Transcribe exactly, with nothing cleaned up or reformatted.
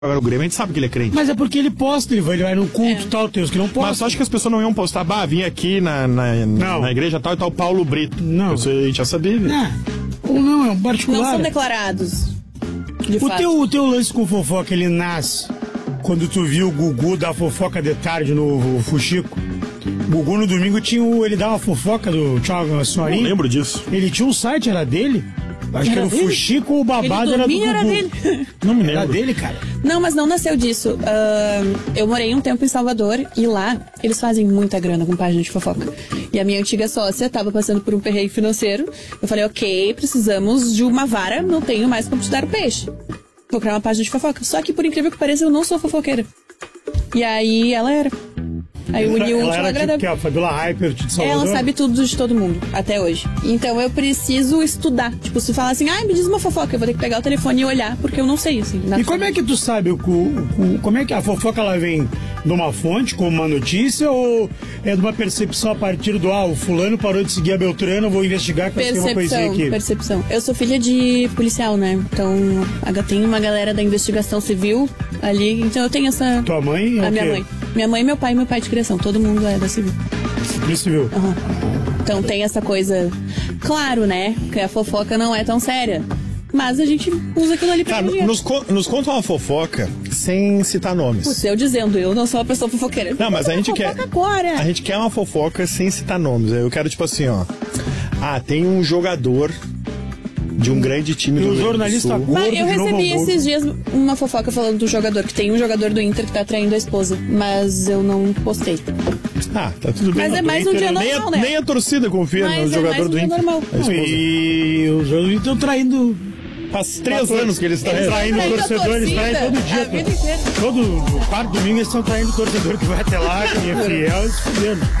Agora o Grêmio, a gente sabe que ele é crente. Mas é porque ele posta, ele vai, ele vai no culto e é. tal, tem os que não postam. Mas só acho que as pessoas não iam postar, bah, vim aqui na, na, na igreja tal e tal, Paulo Brito. Não. Isso a gente já sabia. Não, ou não, é um particular. Não são declarados. De o, fato. teu, o teu lance com fofoca, ele nasce quando tu viu o Gugu dar fofoca de tarde no Fuxico. O Gugu no domingo tinha o, ele dava fofoca do Thiago Senhorinho. Não lembro disso. Ele tinha um site, era dele? Acho era que era o dele? Fuxico ou o babado era do Gugu. Era dele. Não me lembro. Era dele, cara. Não, mas não nasceu disso. Uh, eu morei um tempo em Salvador e lá eles fazem muita grana com página de fofoca. E a minha antiga sócia tava passando por um perrengue financeiro. Eu falei, ok, precisamos de uma vara, não tenho mais como te dar o peixe. Vou criar uma página de fofoca. Só que, por incrível que pareça, eu não sou fofoqueira. E aí ela era. Aí ela, uniu o útil ela ao tipo que a Fabiola Hyper de Salvador. Ela sabe tudo de todo mundo, até hoje. Então eu preciso estudar. Tipo, se falar assim, ai, me diz uma fofoca, eu vou ter que pegar o telefone e olhar, porque eu não sei, assim. E como é que tu sabe, o, o, como é que a fofoca ela vem de uma fonte, como uma notícia, ou é de uma percepção a partir do, ah, o fulano parou de seguir a Beltrano, vou investigar que vai ser uma coisinha aqui. Percepção. Eu sou filha de policial, né? Então, tem uma galera da investigação civil ali, então eu tenho essa... Tua mãe? A é minha quê? mãe. Minha mãe, meu pai e meu pai de criação, todo mundo é da civil. Do civil. Uhum. Então tem essa coisa... Claro, né? Que a fofoca não é tão séria. Mas a gente usa aquilo ali pra Tá, ganhar. nos, co- nos conta uma fofoca sem citar nomes. Putz, eu dizendo, eu não sou uma pessoa fofoqueira. Não, mas a gente quer. Agora. A gente quer uma fofoca sem citar nomes. Eu quero, tipo assim, ó. Ah, tem um jogador de um grande time E do o Rio Grande do jornalista Sul. gordo Mas eu de Novo recebi Hamburgo. esses dias uma fofoca falando do jogador, que tem um jogador do Inter que tá traindo a esposa. Mas eu não postei. Ah, tá tudo bem. Mas é Do mais um Inter, dia nem normal, a, né? Nem a torcida confia Mas no é jogador mais um do dia Inter. normal. A esposa. E os jogadores estão traindo. Faz três anos que eles estão Eles traindo Traindo a torcedores, eles traem todo torcida, dia. a vida inteira. Todo quarto domingo eles estão traindo torcedor que vai até lá, que é fiel, e se fudendo.